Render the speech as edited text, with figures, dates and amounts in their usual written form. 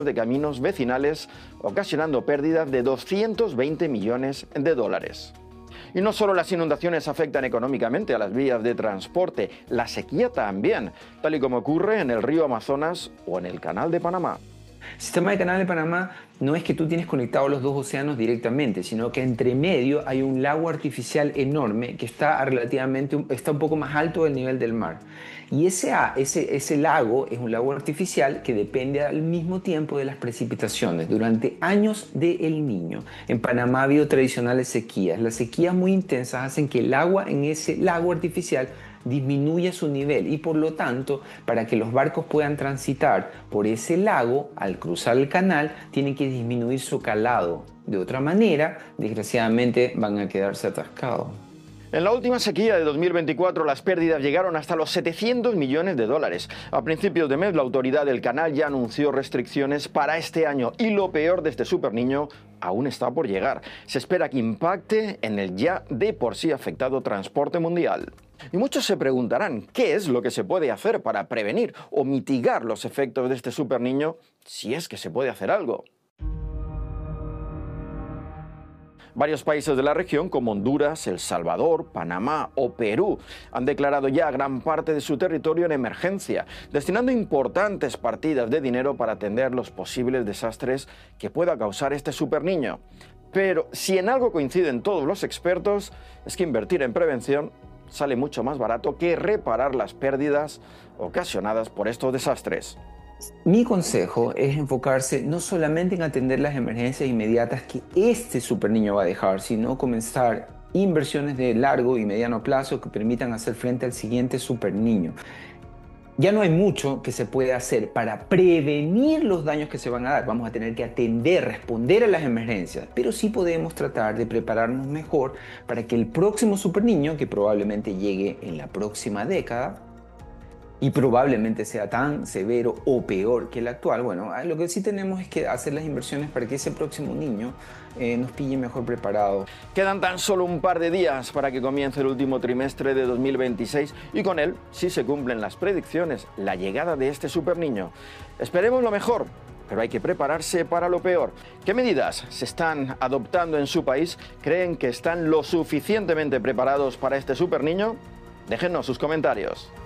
de caminos vecinales, ocasionando pérdidas de 220 millones de dólares. Y no solo las inundaciones afectan económicamente a las vías de transporte, la sequía también, tal y como ocurre en el río Amazonas o en el Canal de Panamá. El sistema de Canal de Panamá no es que tú tienes conectados los dos océanos directamente, sino que entre medio hay un lago artificial enorme que está un poco más alto del nivel del mar. Y ese lago es un lago artificial que depende al mismo tiempo de las precipitaciones. Durante años de El Niño, en Panamá ha habido tradicionales sequías. Las sequías muy intensas hacen que el agua en ese lago artificial disminuye su nivel y por lo tanto, para que los barcos puedan transitar por ese lago, al cruzar el canal, tienen que disminuir su calado. De otra manera, desgraciadamente, van a quedarse atascados. En la última sequía de 2024 las pérdidas llegaron hasta los 700 millones de dólares. A principios de mes la autoridad del canal ya anunció restricciones para este año y lo peor de este superniño aún está por llegar. Se espera que impacte en el ya de por sí afectado transporte mundial. Y muchos se preguntarán qué es lo que se puede hacer para prevenir o mitigar los efectos de este superniño, si es que se puede hacer algo. Varios países de la región, como Honduras, El Salvador, Panamá o Perú, han declarado ya gran parte de su territorio en emergencia, destinando importantes partidas de dinero para atender los posibles desastres que pueda causar este superniño. Pero si en algo coinciden todos los expertos, es que invertir en prevención sale mucho más barato que reparar las pérdidas ocasionadas por estos desastres. Mi consejo es enfocarse no solamente en atender las emergencias inmediatas que este superniño va a dejar, sino comenzar inversiones de largo y mediano plazo que permitan hacer frente al siguiente superniño. Ya no hay mucho que se puede hacer para prevenir los daños que se van a dar. Vamos a tener que atender, responder a las emergencias, pero sí podemos tratar de prepararnos mejor para que el próximo superniño, que probablemente llegue en la próxima década, y probablemente sea tan severo o peor que el actual, bueno, lo que sí tenemos es que hacer las inversiones para que ese próximo niño nos pille mejor preparado. Quedan tan solo un par de días para que comience el último trimestre de 2026 y con él, si se cumplen las predicciones, la llegada de este superniño. Esperemos lo mejor, pero hay que prepararse para lo peor. ¿Qué medidas se están adoptando en su país? ¿Creen que están lo suficientemente preparados para este superniño? Déjennos sus comentarios.